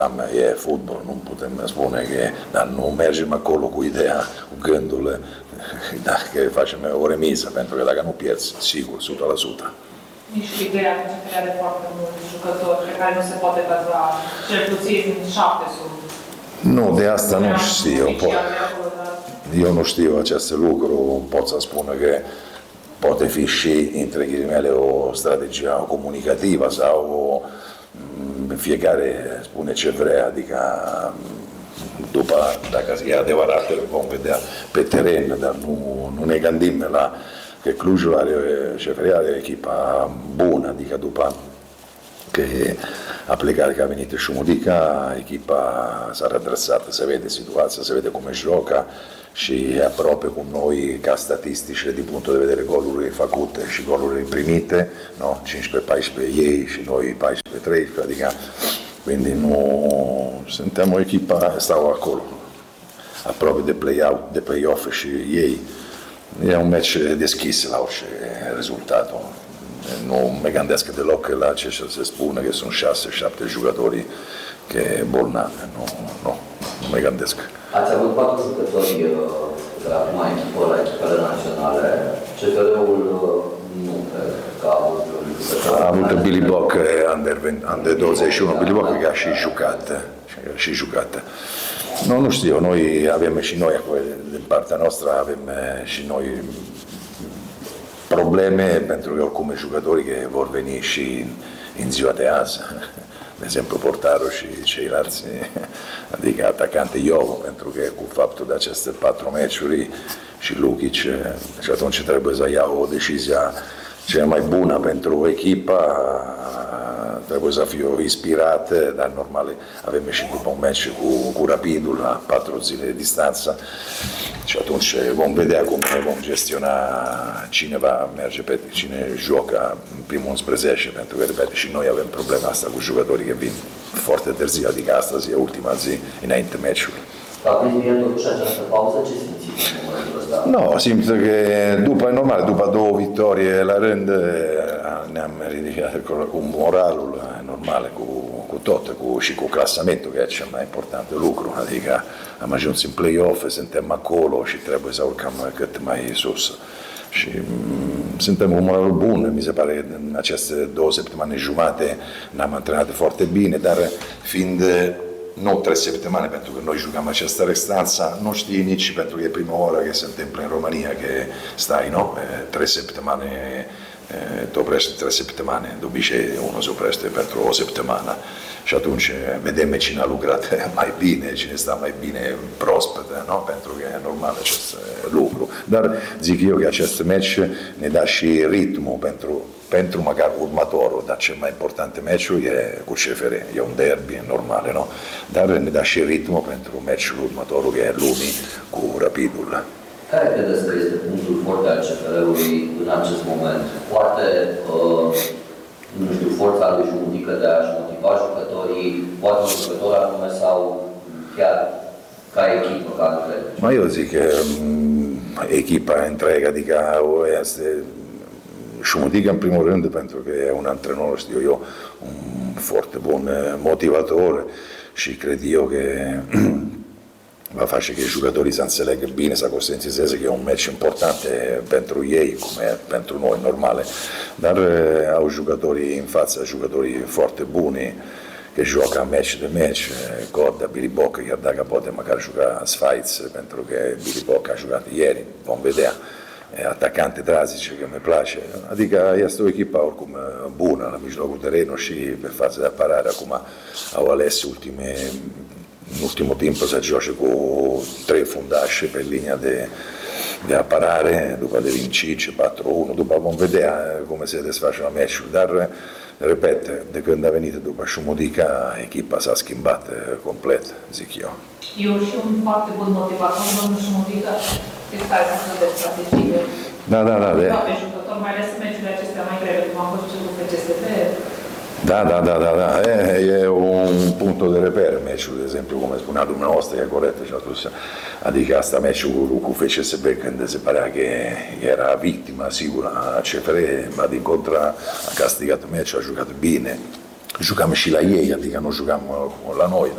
e fotbal, nu putem spune că nu mergem acolo cu ideea, cu gândul că facem o remiză, pentru că dacă nu pierzi, sigur, 100%. Nici ideea de foarte mulți jucători pe care nu se poate cădra cel puțin 700. Nu, de asta nu știu. Eu nu știu acest lucru, pot să spun că poate fi și, între ghilimele, o strategie comunicativă sau fiecare spune ce vrea, adică după, dacă e adevărat, vom vedea pe teren, dar nu ne gândim la că Clujul are, Șeferia are echipa bună, adică după că a plecat, că a venit Șumudica, echipa s-a redresat, se vede situația, se vede cum e joca și e aproape cu noi ca statistici din punctul de vedere golurile făcute și golurile primite, no? 15-14 ei și noi 14-13, adică quindi nu suntem o echipă, stau acolo, aproape de play-out, de play-off și ei. E un match deschis la orice rezultat. Nu mă gândesc deloc la ce se spune că sunt 6-7 jucători che bolnavi, nu mă gândesc. Ați avut 4 jucători de la prima echipă la echipele naționale. CFR-ul nu cred că a avut jucători. A avut Billy Bock, under 21, Billy Bock care a și jucat. Nu știu, noi avem și noi, din partea noastră, avem și noi probleme, pentru că oricum jucătorii care vor veni și în ziua de azi, de exemplu portarul și ceilalți, adică atacante Iovo, pentru că cu faptul de aceste 4 meciuri și Lukic, și atunci trebuie să ia o decizie cea mai bună pentru echipa, trebuie să fie inspirat, dar normal avem și după un match cu Rapidul la 4 zile de distanță și atunci vom vedea cum vom gestiona cine va merge cine joacă în primul 11, pentru că, repede, și noi avem problema asta cu jucătorii că vin foarte târziu, adică astăzi e ultima zi înainte meciului. Aprilie totuși această pauză, ce simțiți în momentul ăsta? Nu, simt că după 2 victorii la rând ne-am ridicat cu moralul normal, cu tot, și cu clasamentul, că e cel mai important lucru, adică am ajuns în play-off, suntem acolo și trebuie să urcăm cât mai sus. Și suntem cu moralul bun, mi se pare că în aceste 2 săptămâni jumate ne-am antrenat foarte bine, dar fiind nu 3 săptămâni, pentru că noi jucăm această restanță, nu știi nici pentru că e prima oară că se întâmplă în România, că stai, no? 3 săptămâni, te oprești 3 săptămâni, de obicei unul se oprește pentru o săptămână și atunci vedem cine a lucrat mai bine, cine sta mai bine proaspăt, no? Pentru că e normal acest lucru. Dar zic eu că acest match ne dă și ritmul pentru măcar următorul, dar cel mai important meciul e cu CFR, e un derby normal, no? Dar ne dă și ritmul pentru meciul următorul, că e luni cu Rapidul. Care credeți că este punctul forte al CFR-ului în acest moment? Poate, nu știu, forța lui Șumudică de a-și motiva jucătorii, poate un jucător anume sau chiar ca echipă, ca întreg? Eu zic că echipa întreagă, adică este Șumudică în primul rând, pentru că e un antrenor, știu eu, un foarte bun motivator și cred eu că va face că jucătorii să înțelegă bine, să conștientizeze că e un meci important pentru ei, cum e pentru noi, normale. Dar au jucătorii în față, jucătorii foarte buni, că joacă meci de meci, Corda, Billy Bock, chiar dacă poate măcar juca Sfaiț, pentru că Billy Bock a jucat ieri, vom vedea. Atacante trazice, că mi place, adică este o echipă oricum bună la mijlocul terenului și pe față de apărare acum au ales în ultimul timp să joace cu 3 fundași pe linia de apărare, după devin 5-4-1, după vom vedea cum se desfășoară meciul, dar, repet, de când a venit după Șumudica, echipa s-a schimbat complet, zic eu. Eu și un foarte bun motivator, domnul Șumudica, este să de strategie. Da. Pe jucător, mai ales meciurile acestea mai grele, cum a fost cel cu FCSB. Da. E un punct de reper meciul, de exemplu, cum spunea dumneavoastră, e corect și atunci. Adică asta meciul cu FCSB, când se părea că era victima, sigur, a CFR, ma din contra a castigat meciul, a jucat bine. Jucam și la ei, adică nu jucam la noi.